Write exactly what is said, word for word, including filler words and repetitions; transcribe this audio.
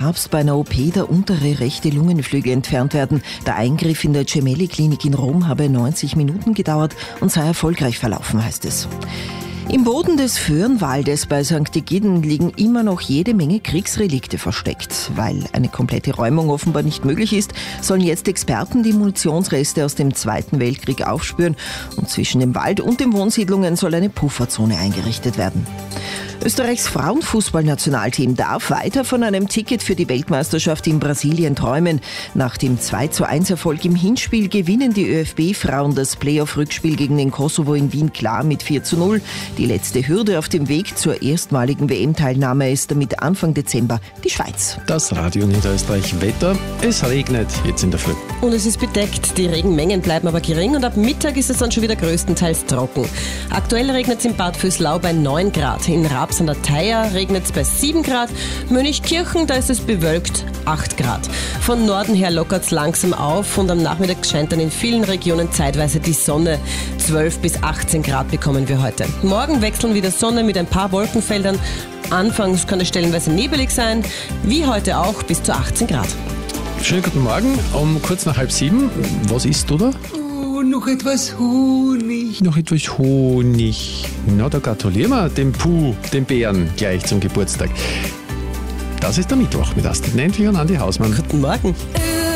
Herbst bei einer O P der untere rechte Lungenflügel entfernt werden. Der Eingriff in der Gemelli-Klinik in Rom habe neunzig Minuten gedauert und sei erfolgreich verlaufen, heißt es. Im Boden des Föhrenwaldes bei Sankt Egiden liegen immer noch jede Menge Kriegsrelikte versteckt. Weil eine komplette Räumung offenbar nicht möglich ist, sollen jetzt Experten die Munitionsreste aus dem Zweiten Weltkrieg aufspüren. Und zwischen dem Wald und den Wohnsiedlungen soll eine Pufferzone eingerichtet werden. Österreichs Frauenfußballnationalteam darf weiter von einem Ticket für die Weltmeisterschaft in Brasilien träumen. Nach dem zwei zu eins Erfolg im Hinspiel gewinnen die ÖFB-Frauen das Playoff-Rückspiel gegen den Kosovo in Wien klar mit vier zu null. Die letzte Hürde auf dem Weg zur erstmaligen W M-Teilnahme ist damit Anfang Dezember die Schweiz. Das Radio Niederösterreich Wetter. Es regnet jetzt in der Früh. Und es ist bedeckt. Die Regenmengen bleiben aber gering und ab Mittag ist es dann schon wieder größtenteils trocken. Aktuell regnet es in Bad Vöslau bei neun Grad. In Raab an der Theier regnet es bei sieben Grad, Mönchkirchen, da ist es bewölkt, acht Grad. Von Norden her lockert es langsam auf und am Nachmittag scheint dann in vielen Regionen zeitweise die Sonne. zwölf bis achtzehn Grad bekommen wir heute. Morgen wechseln wieder Sonne mit ein paar Wolkenfeldern. Anfangs kann es stellenweise nebelig sein, wie heute auch bis zu achtzehn Grad. Schönen guten Morgen, um kurz nach halb sieben. Was isst du da? Noch etwas Honig. Noch etwas Honig. Na, da gratulieren wir dem Puh, dem Bären, gleich zum Geburtstag. Das ist der Mittwoch mit Astrid Nentwich und Andi Hausmann. Guten Morgen. Äh.